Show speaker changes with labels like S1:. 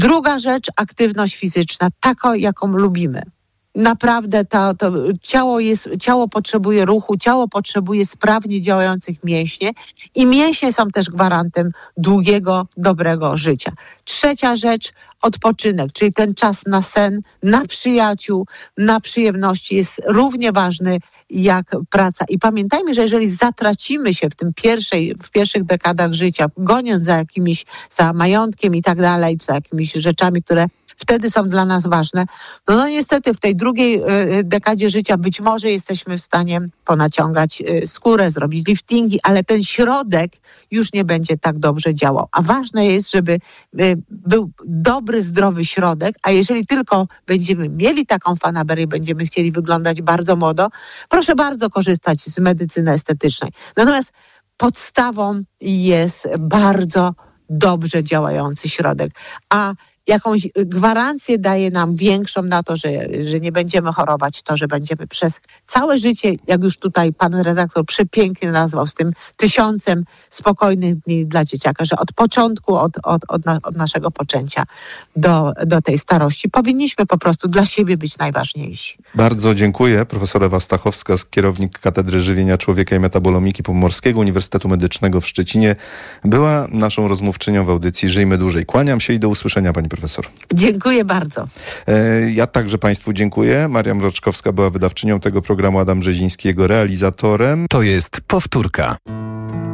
S1: Druga rzecz, aktywność fizyczna, taką, jaką lubimy. Naprawdę to ciało potrzebuje ruchu, ciało potrzebuje sprawnie działających mięśni i mięśnie są też gwarantem długiego, dobrego życia. Trzecia rzecz, odpoczynek, czyli ten czas na sen, na przyjaciół, na przyjemności jest równie ważny jak praca. I pamiętajmy, że jeżeli zatracimy się w pierwszych dekadach życia, goniąc za majątkiem i tak dalej, za jakimiś rzeczami, które wtedy są dla nas ważne. No niestety w tej drugiej dekadzie życia być może jesteśmy w stanie ponaciągać skórę, zrobić liftingi, ale ten środek już nie będzie tak dobrze działał. A ważne jest, żeby był dobry, zdrowy środek, a jeżeli tylko będziemy mieli taką fanaberię, będziemy chcieli wyglądać bardzo młodo, proszę bardzo korzystać z medycyny estetycznej. Natomiast podstawą jest bardzo dobrze działający środek, a jakąś gwarancję daje nam większą na to, że nie będziemy chorować, to, że będziemy przez całe życie, jak już tutaj pan redaktor przepięknie nazwał, z tym 1000 spokojnych dni dla dzieciaka, że od początku, od naszego poczęcia do tej starości powinniśmy po prostu dla siebie być najważniejsi.
S2: Bardzo dziękuję. Profesor Ewa Stachowska, kierownik Katedry Żywienia Człowieka i Metabolomiki Pomorskiego Uniwersytetu Medycznego w Szczecinie, była naszą rozmówczynią w audycji Żyjmy Dłużej. Kłaniam się i do usłyszenia, pani profesor.
S1: Dziękuję bardzo.
S2: Ja także państwu dziękuję. Maria Mroczkowska była wydawczynią tego programu, Adam Brzeziński jego realizatorem.
S3: To jest powtórka.